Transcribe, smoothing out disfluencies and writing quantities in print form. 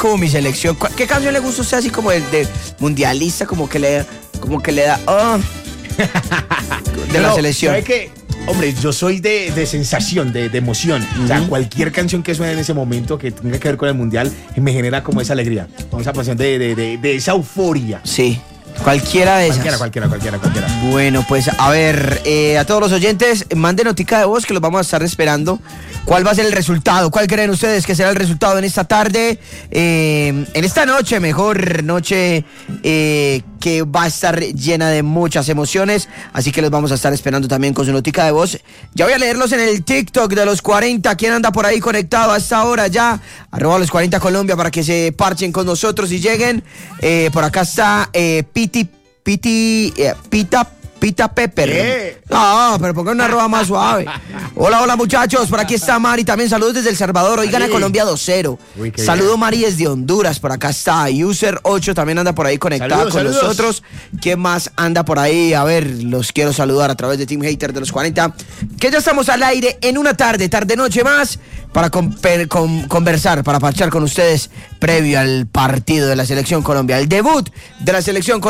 como mi selección. ¿Qué canción le gusta a usted así como de mundialista, como que le da de la selección? ¿Sabe qué? Hombre, yo soy de sensación, de emoción. O sea, cualquier canción que suene en ese momento que tenga que ver con el mundial me genera como esa alegría, como esa pasión de esa euforia. Sí. Cualquiera de esas. Cualquiera. Bueno, pues a ver, a todos los oyentes, manden notica de voz que los vamos a estar esperando. ¿Cuál va a ser el resultado? ¿Cuál creen ustedes que será el resultado en esta tarde? En esta noche, mejor noche que va a estar llena de muchas emociones. Así que los vamos a estar esperando también con su notica de voz. Ya voy a leerlos en el TikTok de los 40. ¿Quién anda por ahí conectado a esta hora ya? @los 40 Colombia para que se parchen con nosotros y lleguen. Por acá está Pita Pepper. No, pero pongan una arroba más suave. Hola muchachos, por aquí está Mari, también saludos desde El Salvador, hoy gana Colombia 2-0. Saludo Mari desde Honduras, por acá está User 8, también anda por ahí conectada con nosotros. ¿Quién más anda por ahí? A ver, los quiero saludar a través de Team Hater de los 40, que ya estamos al aire en una tarde-noche más, para conversar, para parchar con ustedes previo al partido de la Selección Colombia, el debut de la Selección Colombia.